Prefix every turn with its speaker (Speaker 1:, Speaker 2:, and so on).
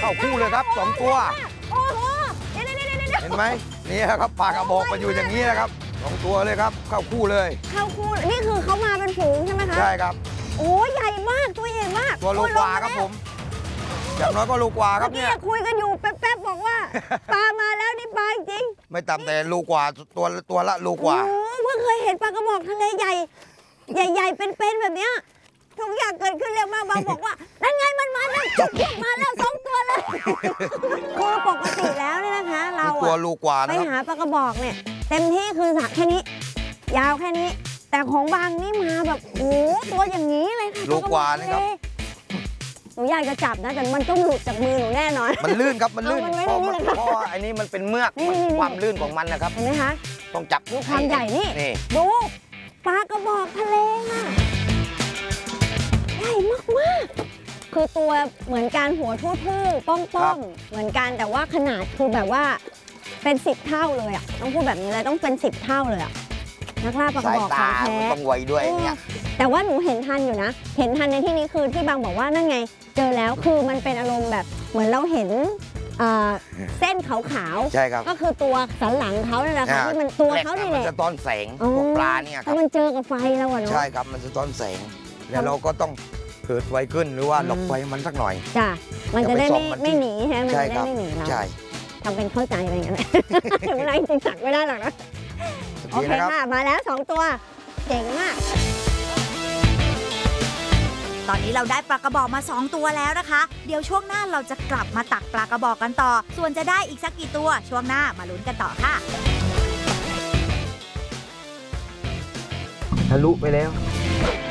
Speaker 1: เข้าคู่เลยครับ2 ตัว
Speaker 2: โอ้โห
Speaker 1: เห็นไหมนี่ครับปลากระบอกมันอยู่อย่างนี้นะครับ2 ตัวเลยครับเข้าคู่เลย
Speaker 2: เข้าคู่นี่คือเขามาเป็นฝูงใช่ไหมคะ
Speaker 1: ใช่ครับ
Speaker 2: โอ้ใหญ่มากตัวใหญ่มาก
Speaker 1: ตัวโลกว่าครับผมอย่างน้อยก็โลกว่าครับเนี่ย
Speaker 2: คุยกันอยู่แป๊บๆบอกว่าปลามาแล้วนี่ปลาจริง
Speaker 1: ไม่ต่ำแต่โลกว่าตัวละโลกว่า
Speaker 2: โอ้เพิ่งเคยเห็นปลากระบอกทะเลใหญ่ใหญ่เป็นแบบเนี้ยทุกอย่างเกิดขึ้นเร็วมากบางบอกว่านั่นไงมันมาแล้วจุกมาแล้ว2 ตัวเลยคือปกติแล้วเนี่ยนะคะเรา
Speaker 1: ตัวโลกว่า
Speaker 2: ไปหาปลากระบอกเนี่ยเต็มที่คือสระแค่นี้ยาวแค่นี้แต่ของบางนี่มาแบบโอ้ตัวอย่างนี้เลยค่ะ
Speaker 1: โลกว่านี่ครับ
Speaker 2: หนูอยากจะจับนะแต่มันต้องหลุดจากมือหนูแน่นอน
Speaker 1: มันลื่นครับมันลื่นเพราะว่าอันนี้มันเป็นเมือกความลื่นของมันนะครับ
Speaker 2: เห็นไหมคะ
Speaker 1: ต้องจับ
Speaker 2: ดูความใหญ่นี่ดูปลากระบอกทะเลน่ะใหญ่มากๆคือตัวเหมือนการหัวทู่ๆป้อมๆเหมือนกันแต่ว่าขนาดคือแบบว่าเป็น10 เท่าเลยอ่ะต้องพูดแบบนี้เลยต้องเป็น10 เท่าเลยอ่ะนักล่าปลากระบอกของแท้
Speaker 1: ต้องไวด้วยเนี่ย
Speaker 2: แต่ว่าหนูเห็นทันอยู่นะเห็นทันในที่นี้คือที่บางบอกว่านั่นไงเจอแล้วคือมันเป็นอารมณ์แบบเหมือนเราเห็นเส้นขาว
Speaker 1: ๆใช่ครับ
Speaker 2: ก็คือตัวสันหลังเขาเนี่ยแหละค่ะที่มันตัวเขานี่แหละ
Speaker 1: มันจะต้อนแสงพวกปลาเนี่ยครับ
Speaker 2: มันเจอกับไฟแล้วอะเนาะ
Speaker 1: ใช่ครับมันจะต้อนแสงแล้วเราก็ต้องเกิดไวขึ้นหรือว่าหลบไฟมันสักหน่อย
Speaker 2: จ้ะมันจะได้ไม่หนีใช่ไหมมันจะได้ไม่หนีเรา
Speaker 1: ใช่
Speaker 2: ทำเป็นเข้าใจอะไรอย่างเงี้ยถึงเวลาจริงๆสั่งไม่ได้หรอกนะโอเคค่ะมาแล้ว2 ตัวเจ๋งมาก
Speaker 3: ตอนนี้เราได้ปลากระบอกมา2 ตัวแล้วนะคะเดี๋ยวช่วงหน้าเราจะกลับมาตักปลากระบอกกันต่อส่วนจะได้อีกสักกี่ตัวช่วงหน้ามาลุ้นกันต่อค่ะ
Speaker 1: ทะลุไปแล้ว